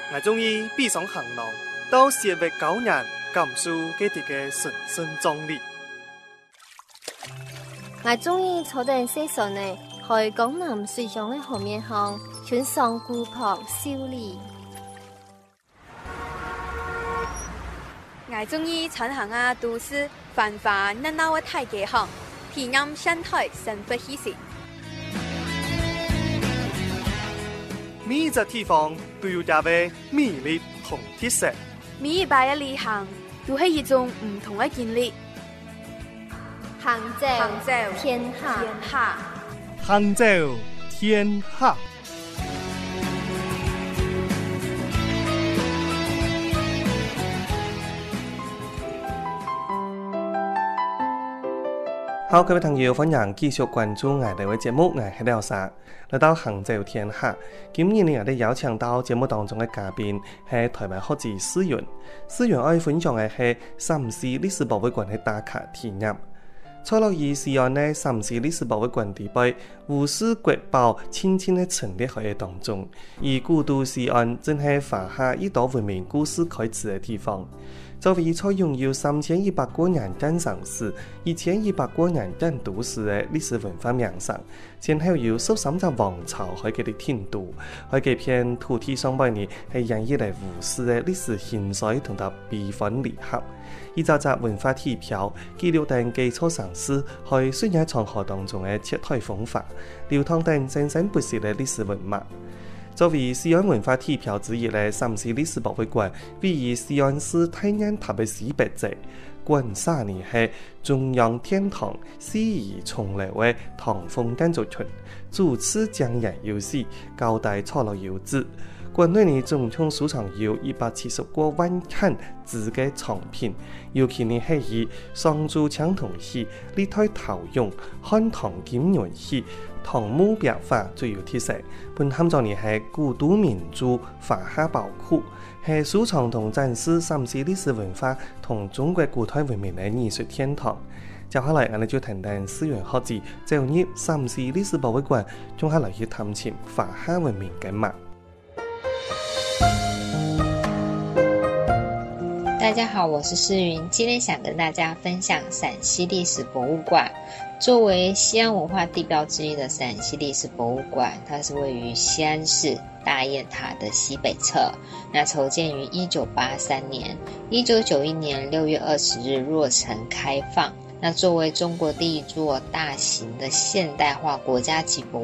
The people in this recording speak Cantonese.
我终于闭上行囊，到7月9日感受佢哋嘅神聖壯麗。 我终于坐定4船呢，去江南水上的河面上，穿上古朴秀丽。 我终于穿行都市繁华热闹的大街上，体验生态生活气息。 每一個地方都有它嘅魅力同特色。 每一擺嘅旅行都係一種唔同嘅經歷。 杭州天下， 杭州天下。好，各位朋友，歡迎繼續關注我哋嘅節目，我係廖沙。來到杭州天下，今年我哋邀請到節目當中嘅嘉賓係台灣學子思源。思源愛分享嘅係三市歷史博物館嘅打卡體驗。坐落於西安嘅三市歷史博物館地標吳氏國寶輕輕嘅陳列喺當中，而古都西安正係華夏一道文明故事開始嘅地方。作為採擁有3100個年誕城市、1100個年誕都市嘅歷史文化名城，前後有13個王朝喺佢哋天都，喺佢片土地上邊呢係演繹嚟無數嘅歷史興衰同埋悲歡離合。一隻隻文化地標記錄定基礎城市喺水野長河當中嘅切台風化，流淌定生生不息嘅歷史文物。作為西安文化地標之一嘅三市歷史博物館，位於西安市太原塔嘅西北側，館3年係中央天堂4夷重樓嘅唐風建築群，主持匠人遊戲，高大錯落有致。館內呢總共收藏有170個萬漢字嘅藏品，尤其呢係以雙柱青銅器、歷代陶俑、漢唐金元器、唐墓壁畫最有特色。本含咗呢係古都名著華夏寶庫，係收藏同展示三市歷史文化同中國古代文明嘅藝術天堂。接下來，我哋就談談思源學子走入三市歷史博物館，仲下來去探尋華夏文明嘅脈。 大家好，我是思云，今天想跟大家分享陕西历史博物馆。作为西安文化地标之一的陕西历史博物馆，它是位于西安市大雁塔的西北侧。那筹建于1983年，1991年6月20日落成开放。那作为中国第一座大型的现代化国家级博物